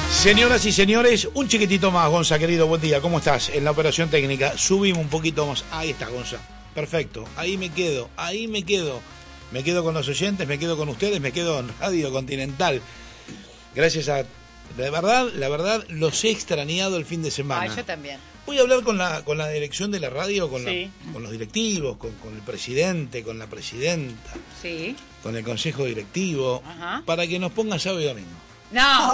Señoras y señores, un chiquitito más, Gonza, querido, buen día, ¿cómo estás? En la operación técnica, subimos un poquito más. Ahí está, Gonza, perfecto, ahí me quedo. Me quedo con los oyentes, me quedo con ustedes, me quedo en Radio Continental. Gracias a... La verdad, los he extrañado el fin de semana. Yo también. Voy a hablar con la dirección de la radio, con los directivos, con el presidente, con la presidenta, con el consejo directivo, para que nos pongan sábado y domingo. No.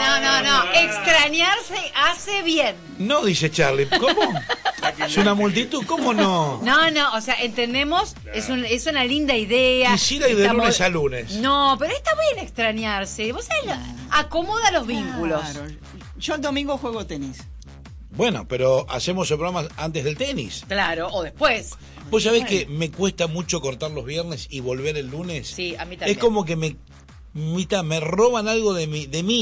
Extrañarse hace bien. No, dice Charlie. ¿Cómo? ¿Es una multitud? ¿Cómo no? No, o sea, entendemos, es una linda idea. Quisiera ir de lunes a lunes. No, pero está bien extrañarse. Vos sabés, acomoda los vínculos. Claro. Yo el domingo juego tenis. Bueno, pero hacemos el programa antes del tenis. Claro, o después. ¿Vos sabés que me cuesta mucho cortar los viernes y volver el lunes? Sí, a mí también. Es como que me roban algo de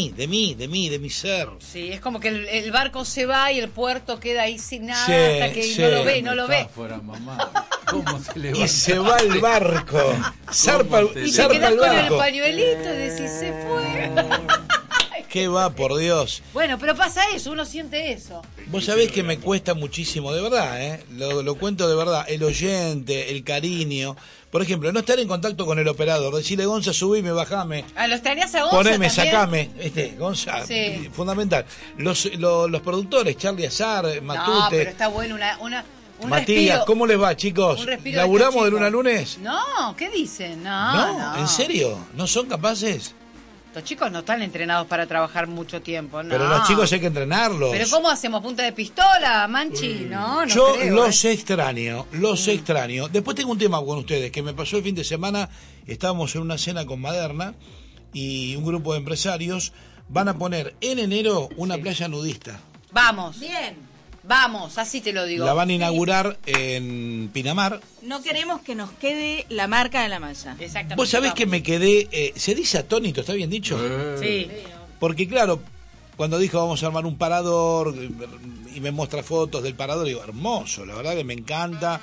mi ser. Sí, es como que el barco se va y el puerto queda ahí sin nada hasta que no lo ve. Fuera, mamá. ¿Cómo se le va? Y se va el barco. Zarpa y te quedás el con el barco. pañuelito y decís, se fue. ¿Qué va, por Dios? Bueno, pero pasa eso, uno siente eso. Vos sabés que me cuesta muchísimo, de verdad, ¿eh? Lo cuento de verdad. El oyente, el cariño. Por ejemplo, no estar en contacto con el operador. Decirle, Gonza, subime, bajame. ¿Lo extrañas a Gonza poneme, también? sacame. Gonza, Sí. Fundamental. Los productores, Charlie Azar, Matute. No, pero está bueno un Matías, respiro. ¿cómo les va, chicos? Un respiro ¿Laburamos de estos lunes a chicos. lunes? No, ¿qué dicen? No. ¿En serio? ¿No son capaces? Los chicos no están entrenados para trabajar mucho tiempo, no. Pero los chicos hay que entrenarlos. ¿Pero cómo hacemos? ¿Punta de pistola, Manchi? No Yo creo, los extraño. Después tengo un tema con ustedes que me pasó el fin de semana. Estábamos en una cena con Maderna y un grupo de empresarios van a poner en enero una playa nudista. Vamos. Bien. Vamos, así te lo digo. La van a inaugurar en Pinamar. No queremos que nos quede la marca de la malla. Exactamente. Vos sabés que me quedé... ¿se dice atónito? ¿Está bien dicho? Sí. Porque claro, cuando dijo vamos a armar un parador y me muestra fotos del parador, digo, hermoso, la verdad que me encanta.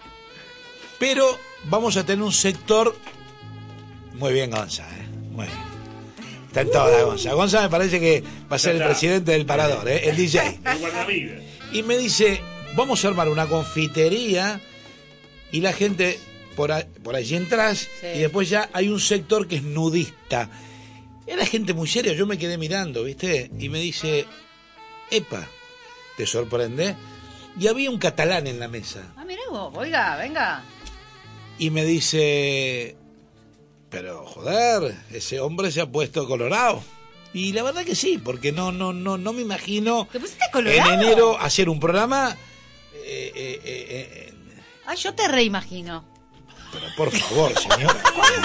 Pero vamos a tener un sector... Muy bien, Gonza, muy bien. Está en toda Gonza. Gonza me parece que va a ser el presidente del parador, el DJ. Y me dice, vamos a armar una confitería y la gente por allí entras y después ya hay un sector que es nudista. Era gente muy seria, yo me quedé mirando, ¿viste? Y me dice, epa, ¿te sorprende? Y había un catalán en la mesa. Mirá vos, oiga, venga. Y me dice, pero joder, ese hombre se ha puesto colorado. Y la verdad que sí, porque no me imagino ¿Te pusiste colorado? en enero hacer un programa. Yo te reimagino. Pero por favor, señora.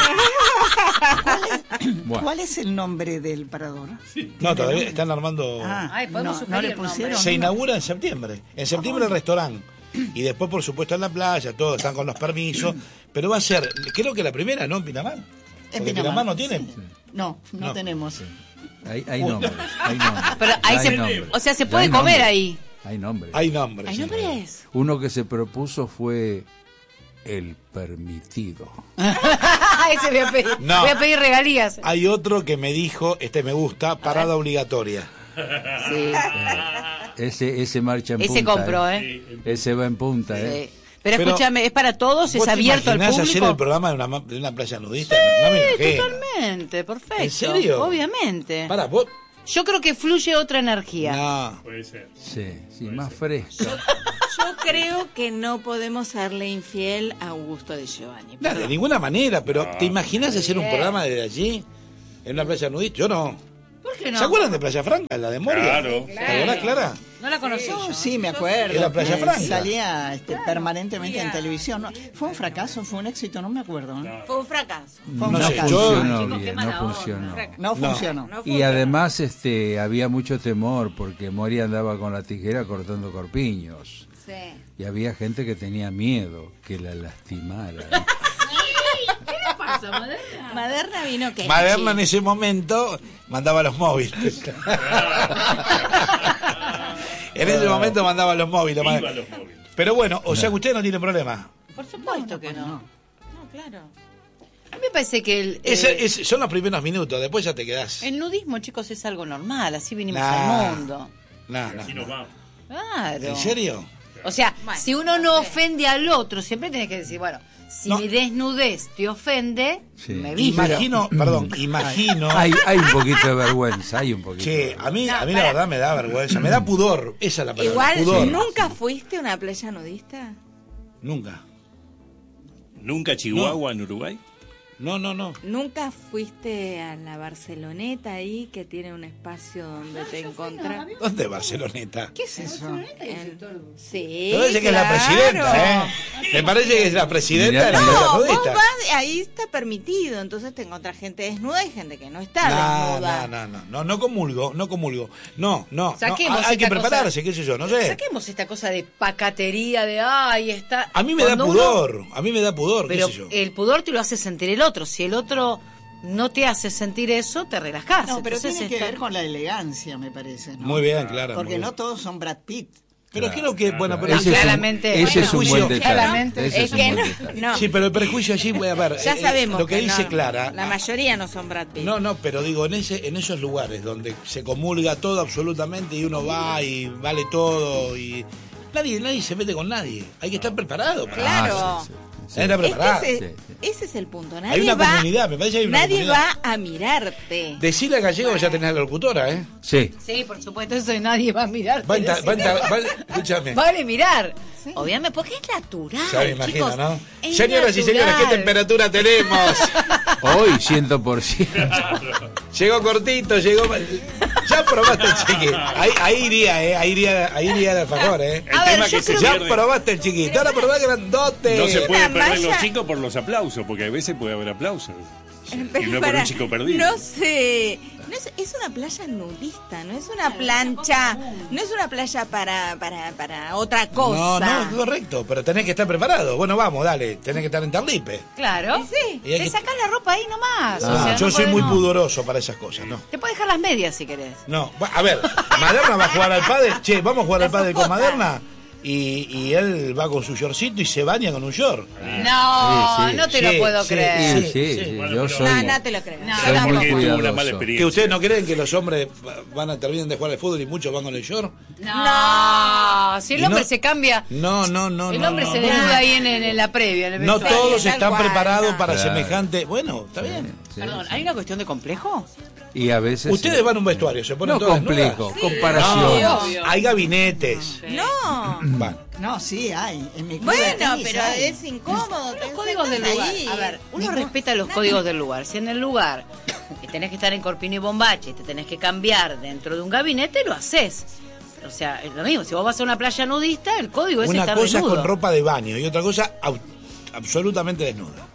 ¿Cuál es el nombre del parador? No, todavía están armando. No le pusieron. Se inaugura en septiembre. En septiembre el restaurante. Y después, por supuesto, en la playa, todos están con los permisos. Pero va a ser, creo que la primera, ¿no? En Pinamar. En Pinamar no tiene. Sí. No tenemos. Hay nombres. Pero o sea, se puede comer ahí. Hay nombres. Hay nombres. ¿Hay nombres? Uno que se propuso fue el permitido. Ese voy a pedir. No. Voy a pedir regalías. Hay otro que me dijo, me gusta, parada obligatoria. Sí. Ese marcha en punta. Ese compró, Ese va en punta, Sí. Pero escúchame, ¿es para todos? ¿Es abierto al público? ¿Hacer el programa de una playa nudista? No me imagino. Totalmente, perfecto. ¿En serio? Obviamente. ¿Vos? Yo creo que fluye otra energía. No. Puede ser. Sí, más fresca. Yo creo que no podemos serle infiel a Augusto de Giovanni. No, de ninguna manera, pero ¿te imaginas hacer un programa desde allí? En una playa nudista. Yo no. ¿Por qué no? ¿Se acuerdan de Playa Franca, la de Moria? Claro. ¿Te acordás, Clara? ¿No la conoció? Sí, me acuerdo. Era Playa Franca. Salía permanentemente en televisión. ¿No? ¿Fue un fracaso? ¿Fue un éxito? No me acuerdo. Fue un fracaso. Fue un No sé, fracaso. Funcionó bien, mala no onda. funcionó. No funcionó. Y además había mucho temor porque Moria andaba con la tijera cortando corpiños. Sí. Y había gente que tenía miedo que la lastimara. ¿Qué le pasa, Maderna? Maderna vino que... Maderna en ese momento mandaba los móviles. En ese momento mandaba los móviles. Viva los móviles. Pero bueno, o sea que usted no tiene problema. Por supuesto que no. No, claro. A mí me parece que son los primeros minutos, después ya te quedás. el nudismo, chicos, es algo normal, así vinimos Nah. al mundo. Así nos vamos. Claro. ¿En serio? O sea, Bueno, si uno no ofende al otro, siempre tenés que decir, bueno, si No. mi desnudez te ofende, Sí. me visto. Imagino. Hay un poquito de vergüenza, hay un poquito. Che, a mí la para. verdad me da vergüenza, me da pudor, esa es la palabra, Igual, pudor. ¿nunca fuiste a una playa nudista? Nunca. ¿Nunca Chihuahua en Uruguay? No. ¿Nunca fuiste a la Barceloneta ahí, que tiene un espacio donde te encontrás? ¿Dónde Barceloneta? ¿Qué es eso? Sí, Me parece que es la presidenta, ¿eh? Me parece que es la presidenta de la No, playa vos nudista. vas, ahí está permitido, entonces te encontrás gente desnuda y gente que no está desnuda. No comulgo. No, Saquemos hay que esta prepararse, cosa. qué sé yo, no sé. Saquemos esta cosa de pacatería, de ay, está. A mí me da Cuando pudor, qué Pero sé yo. el pudor te lo hace sentir el otro. Si el otro no te hace sentir eso, te relajás. No, pero Entonces tiene que está- ver con la elegancia, me parece. ¿no? Muy bien, claro. Porque muy no bien. todos son Brad Pitt. Pero creo que, bueno, pero Ese es un- claramente. ese es un buen Prejuicio. detalle. Claramente. Ese Es un que buen no, detalle. no. Sí, pero el prejuicio allí, voy a ver. Ya sabemos lo que dice no, Clara. la mayoría no son Brad Pitt. No, pero digo, en esos lugares donde se comulga todo absolutamente y uno va y vale todo y nadie se mete con nadie. Hay que estar preparado para Claro. Ah, sí. Hay que estar Es que preparado. ese es el punto. Hay una comunidad, me parece que hay una nadie comunidad. va a mirarte. Decirle a Gallego que ya tenés la locutora, ¿eh? Sí. Sí, por supuesto, eso nadie va a mirar. Escúchame. Vale mirar. Obviamente, porque es natural. Ya me imagino, chicos, ¿no? es Señoras y señores, ¿qué natural. temperatura tenemos? Hoy 100%. Llegó cortito, llegó... Ya probaste el chiquito. Ahí iría el alfajor, ¿eh? El A ver, tema yo que se creo- Ya pierde. probaste el chiquito, ahora probá grandote. No se puede La perder malla- los chicos por los aplausos, porque a veces puede haber aplausos. Pero Y no por para- un chico perdido. No sé. Es una playa nudista, no es una plancha, no es una playa para otra cosa. No, correcto, pero tenés que estar preparado. Bueno, vamos, dale, tenés que estar en Tarlipe. Claro. Sí. Y hay Te que- sacás la ropa ahí nomás. Ah, o sea, yo no soy podés- muy no. pudoroso para esas cosas, ¿no? Te puedes dejar las medias si querés. No, a ver, Maderna va a jugar al pádel. Che, vamos a jugar al pádel con Maderna. Y él va con su shortcito y se baña con un short. No, Sí, sí. no te Sí, lo puedo sí, creer. Sí, Bueno, yo pero- soy. No te lo creo. No, soy no, muy Porque tuvo una mala cuidadoso. experiencia. ¿Que ustedes no creen que los hombres terminan de jugar al fútbol y muchos van con el short? No, si el Y hombre no- se cambia, No. el hombre se no. desnuda ahí en la previa. En el No vestuario. todos tal están cual, preparados no. para Claro. semejante. Bueno, está bien. Sí, Perdón, sí. ¿hay una cuestión de complejo? Y a veces. Ustedes sí. van a un vestuario, se ponen No todas complejo, desnudas. comparación. No, hay gabinetes. No. Van. No, sí hay. En mi club Bueno, de tenis pero hay. es incómodo. Los te códigos del sentás lugar. ahí. A ver, uno Ningún- respeta los códigos del lugar. Si en el lugar tenés que estar en corpino y bombache y te tenés que cambiar dentro de un gabinete, lo haces. O sea, es lo mismo. Si vos vas a una playa nudista, el código es Una estar cosa es desnudo. con ropa de baño y otra cosa absolutamente desnuda.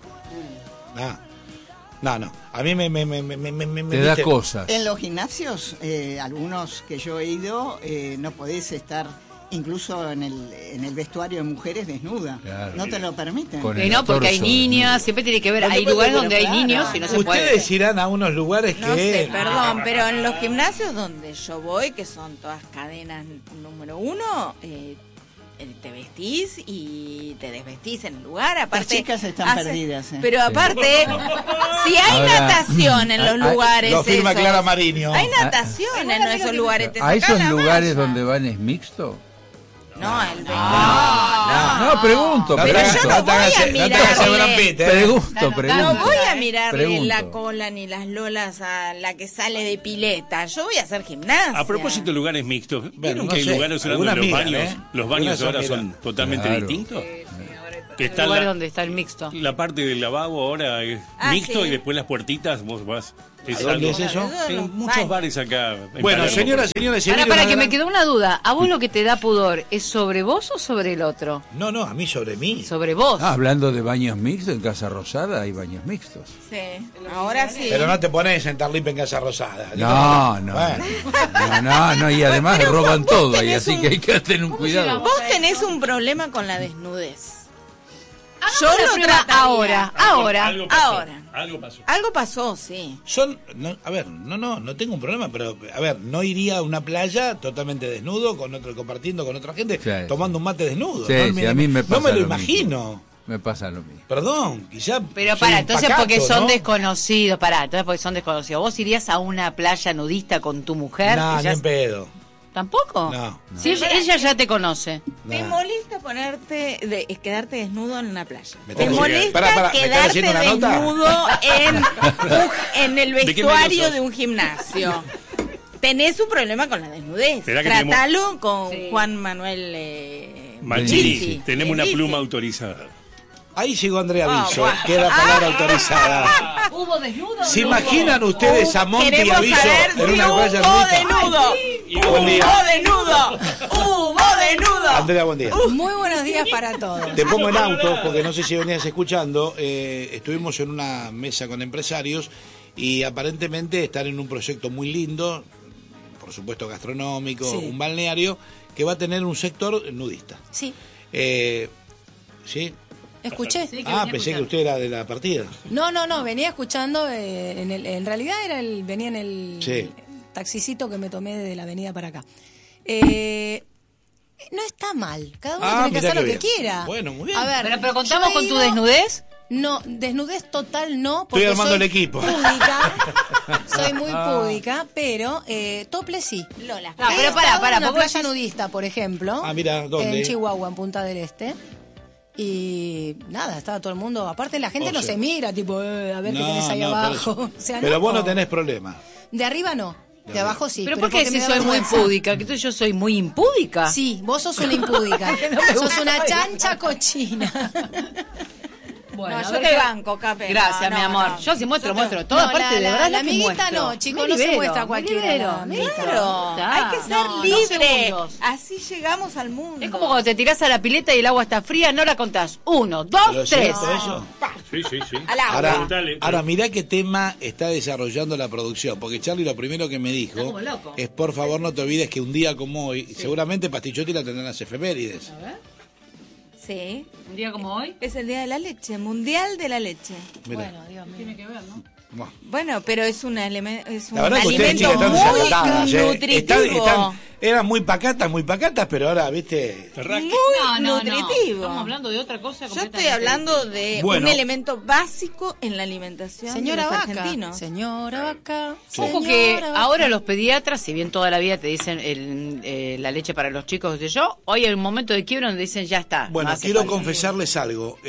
No. A mí me Te da viste- cosas. En los gimnasios, algunos que yo he ido, no podés estar incluso en el vestuario de mujeres desnuda. Claro. No te lo permiten. Con Y no, porque hay torso niñas, siempre tiene que ver. Lo que Hay pasa lugares es que, donde hay claro, niños y no se puede. Ustedes irán a unos lugares No que... sé, perdón, pero en los gimnasios donde yo voy, que son todas cadenas número 1, te vestís y te desvestís en el lugar. Aparte, Las chicas están perdidas, ¿eh? Pero aparte, si hay Ahora, natación en los hay- lugares, lo firma esos, Clara Mariño. Hay natación en esos lugares. Te ¿A sacás esos la lugares malla. donde van es mixto? No, no. No, pregunto, No, Pero pregunto. yo no voy a no te hagas mirarle. el Brad Pitt, ¿eh? Pregunto, No pregunto. voy a mirarle Pregunto. la cola ni las lolas a la que sale de pileta. Yo voy a hacer gimnasia. A propósito de lugares mixtos, ¿vieron no que hay sé, lugares ahora algunas donde los miran, baños, ¿eh? los baños Algunas ahora miran. son totalmente Claro. distintos? Que El está lugar la, donde está el mixto. la parte del lavabo ahora es Ah, mixto sí. y después las puertitas vos vas. Es ¿Dónde algo- es eso? En muchos bares acá. en Bueno, Palermo. señoras, señores, Ahora, señores, para que me quedó una duda. ¿A vos lo que te da pudor es sobre vos o sobre el otro? No, a mí sobre mí. Sobre vos. Ah, hablando de baños mixtos, en Casa Rosada hay baños mixtos. Sí, ahora sí. Pero no te pones en Tarlipe en Casa Rosada. No, Bueno. y además Pero roban vos todo ahí, tenés así un- que hay que tener un cuidado. Vos tenés un problema con la desnudez. Hagamos Yo la lo prueba trataría. ahora. Algo pasó, ahora. Algo pasó. Algo pasó, sí. No tengo un problema, pero a ver, no iría a una playa totalmente desnudo, compartiendo con otra gente, Sí, tomando un mate desnudo. Sí, no, sí, a mí me no pasa me lo lo imagino. Me pasa lo mismo. Perdón, quizá. Pero soy pará, un entonces pacato, porque son ¿no? desconocidos, ¿Vos irías a una playa nudista con tu mujer? No, Y ni ya- en pedo. ¿Tampoco? No. Si ella ya te conoce. ¿Te Nah. molesta quedarte desnudo en una playa? Me ¿Te tengo que- molesta Pará, ¿me estás quedarte haciendo una nota? desnudo en el ¿De qué vestuario medio sos? de un gimnasio? Tenés un problema con la desnudez. Esperá que Trátalo con Sí. Juan Manuel Machini, Lisi. tenemos una Lisi. pluma autorizada. Ahí llegó Andrea Ah, Viso, bueno. queda palabra autorizada. ¿Hubo desnudo? ¿Se imaginan ustedes a Monti y a Queremos Viso saber en si una playa hubo nudista? desnudo. Buen día. Hubo desnudo. Andrea, buen día. Muy buenos días para todos. Te pongo en auto, porque no sé si venías escuchando, estuvimos en una mesa con empresarios y aparentemente están en un proyecto muy lindo, por supuesto gastronómico, Sí. un balneario, que va a tener un sector nudista. Sí, ¿Sí? escuché. Pensé que usted era de la partida. No, venía escuchando, en realidad venía en el Sí. taxicito que me tomé desde la avenida para acá. No está mal, cada uno tiene que mirá hacer lo qué que bien. quiera. Bueno, muy bien. A ver, Pero contamos yo he con tu ido- desnudez. No, desnudez total no, porque Estoy armando soy el equipo. púdica, soy muy púdica, pero tople sí. Lola. No, He pero estado en una porque playa vos decís- nudista, por ejemplo. Mira, ¿dónde? En Chihuahua, en Punta del Este. Y nada, estaba todo el mundo. Aparte, la gente O no sea, se mira, tipo, a ver qué tenés ahí por abajo. eso. O sea, Pero vos no tenés problema. De arriba no, de abajo sí. ¿Pero por qué porque si me da soy muy vergüenza. púdica? ¿Que entonces yo soy muy impúdica? Sí, vos sos una impúdica. Sos una chancha cochina. Bueno, No, a yo ver te qué- banco, Cape. Gracias, No, mi amor. no. Yo si muestro, Yo te- muestro. Toda No, parte de verdad la es que amiguita muestro. no, chicos, Me no se libero, muestra me cualquiera. libero, la me amiguita. Claro, Está. hay que ser No, 2 libre. segundos. Así llegamos al mundo. Es como cuando te tirás a la pileta y el agua está fría, no la contás. 1, 2, ¿Pero es 3. cierto eso? Sí. Al agua. Ahora, Preguntale. ahora mirá qué tema está desarrollando la producción, porque Charlie lo primero que me Está dijo como loco. es por favor no te olvides que un día como hoy, seguramente Pastichotti la tendrán las efemérides. Sí. Un día como hoy. Es el día de la leche, mundial de la leche. Mirá. Bueno, Dios mío. Tiene que ver, ¿no? Buah. Bueno, pero es un, es un La verdad que ustedes alimento chicas están muy desatadas, nutritivo. eran muy pacatas, pero ahora, viste, Muy No. nutritivo. Estamos hablando de otra cosa. Yo estoy completamente hablando de Bueno. un elemento básico en la alimentación Señora de los Vaca. argentinos. Señora Vaca. Ojo señora que Vaca. ahora los pediatras, si bien toda la vida te dicen la leche para los chicos, qué sé yo, hoy hay un momento de quiebra donde dicen ya está. bueno, no hace quiero falta. confesarles algo.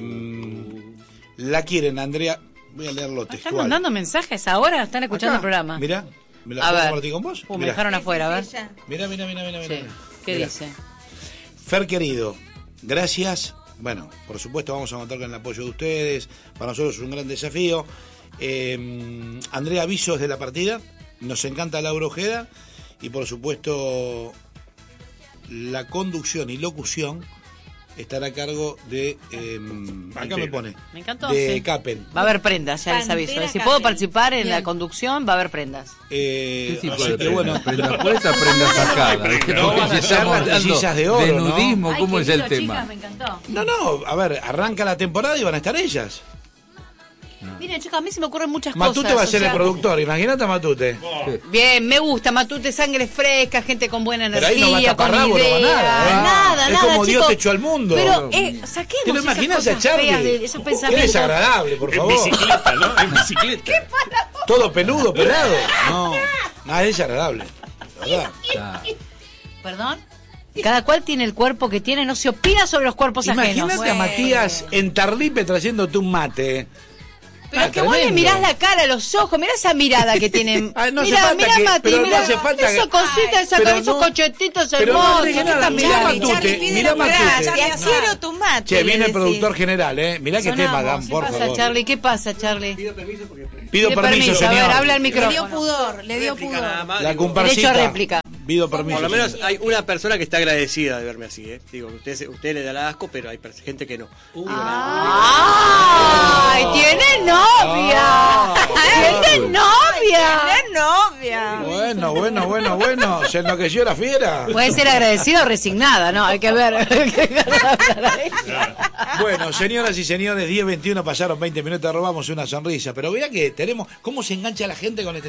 La quieren, Andrea. Voy a leerlo ¿Están textual. mandando mensajes ahora? ¿Están escuchando el programa? Mirá, ¿me la A puedo ver. compartir con vos? Me Mirá. dejaron afuera, a ver. Sí, Mirá. Sí. ¿Qué Mirá. dice? Fer querido, gracias. Bueno, por supuesto vamos a contar con el apoyo de ustedes. Para nosotros es un gran desafío. Andrea Viso es de la partida. Nos encanta Laura Ojeda. Y por supuesto la conducción y locución estará a cargo de... acá me pone. Me encantó, De sí. Capen. Va a haber prendas, ya les Pantera aviso. Si Capen. puedo participar en Bien. la conducción, va a haber prendas. ¿Qué tipo así de que bueno, prenda puesta, prenda sacada? No van a Porque ser estamos las hablando trillizas de oro, de ¿no? nudismo, Ay, ¿cómo qué es el lindo, tema? chicas, me encantó. No, a ver, arranca la temporada y van a estar ellas. Miren, chicas, a mí se me ocurren muchas Matute cosas. va a ser o sea, el productor, imagínate a Matute. Bien, me gusta, Matute, sangre fresca, gente con buena Pero ahí energía, no va a con taparrabo, no va ideas. nada, ¿eh? Nada, Es nada, como Dios chicos. te echó al mundo. Pero, saquemos ¿Te lo esas imaginas a cosas feas Charlie? de esos Qué pensamientos. desagradable, por En favor. bicicleta, ¿no? En bicicleta. Todo peludo, pelado. No, nada, es desagradable. La verdad. Ah, ¿Perdón? Cada cual tiene el cuerpo que tiene, no se opina sobre los cuerpos ajenos. Imagínate a Matías en Tarlipe trayéndote un mate. Pero que vos le tremendo. mirás la cara, los ojos, mirá esa mirada que tienen. Ah, no hace mirá, falta mirá, que- Mati, pero no mirá, hace falta esa que- cosita, pero esos no- cochetitos pero no hermosos. te diga ¿qué nada, estás mirá mirando? Matute, Charlie pide mirá la Matute. gracia, quiero tu mate. Che, viene le el decís. productor general, Mirá qué tema dan, ¿Qué por pasa, favor. Charlie? ¿Qué pasa, Charlie? Pido Pide permiso, a señor. ver, habla al Le dio micrófono. pudor, le dio Réplica nada pudor. más, La digo, comparsita. Derecho a réplica. Pido permiso. por lo menos señor. hay una persona que está agradecida de verme así, ¿eh? Digo, usted le da asco, pero hay gente que no. ¡Ay! ¡Tiene novia! ¡Tiene novia! ¡Qué novia! Bueno. Se enloqueció la fiera. Puede ser agradecida o resignada, ¿no? Hay que ver. Bueno, señoras y señores, 10:21 pasaron 20 minutos, robamos una sonrisa. Pero vea que tenemos cómo se engancha la gente con este